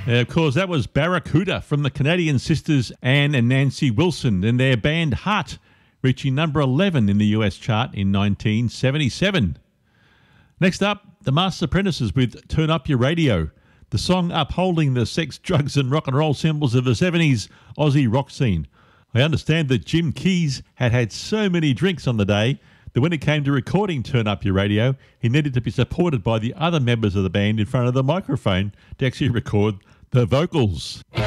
Of course, that was Barracuda from the Canadian sisters Anne and Nancy Wilson and their band Heart, reaching number 11 in the US chart in 1977. Next up, the Master Apprentices with Turn Up Your Radio, the song upholding the sex, drugs and rock and roll symbols of the 70s Aussie rock scene. I understand that Jim Keys had so many drinks on the day that when it came to recording Turn Up Your Radio, he needed to be supported by the other members of the band in front of the microphone to actually record the vocals.